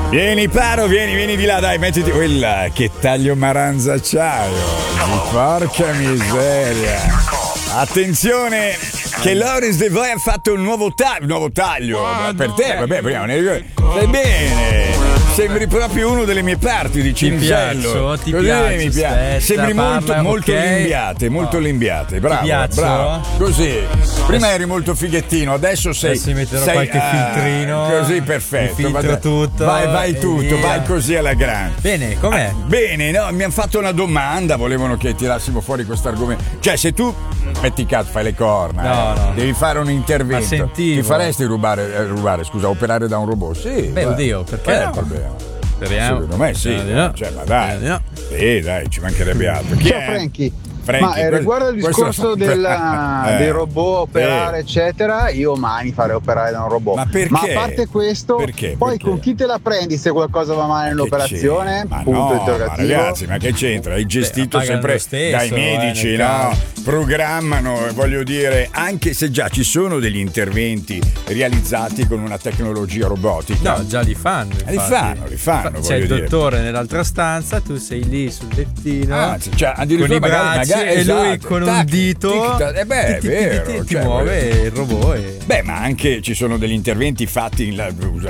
Vieni Paro, vieni di là, dai, mettiti quella che taglio maranza acciaio. Porca miseria. Attenzione che Loris De Voi ha fatto un nuovo taglio per te, vabbè, prima stai bene. Sembri proprio uno delle mie parti di Cinzello. Ti piaccio, mi piace. Sembri molto limbiate. Bravo. Così. Prima eri molto fighettino, adesso sei. Metterò qualche filtrino. Così perfetto. Filtro tutto. Vai tutto, vai così alla grande. Bene, com'è? Bene, no, mi hanno fatto una domanda, volevano che tirassimo fuori questo argomento. Cioè, se tu metti cazzo, fai le corna, no. Devi fare un intervento. Ma sentivo. Ti faresti rubare, scusa, operare da un robot? Sì. Beh, oddio, perché no? Problema. Speriamo. Secondo me sì. No. Cioè, ma dai. No. Sì, dai, ci mancherebbe altro. Chi Ciao è? Frankie. Frankie, Ma riguardo al discorso dei robot operare eccetera, io mai farei operare da un robot. Ma perché? Ma a parte questo, Perché? poi con chi te la prendi se qualcosa va male nell'operazione? Ma Punto no, interrogativo. ma ragazzi, ma che c'entra? Hai gestito sempre stesso, dai medici, nel no? caso. Programmano, voglio dire, anche se già ci sono degli interventi realizzati con una tecnologia robotica. No, già li fanno. Li fanno. C'è il voglio dire. dottore nell'altra stanza, tu sei lì sul lettino. Cioè, addirittura con i bracci magari, e lui esatto, con un dito è vero, ti cioè, muove il robot. Beh, ma anche ci sono degli interventi fatti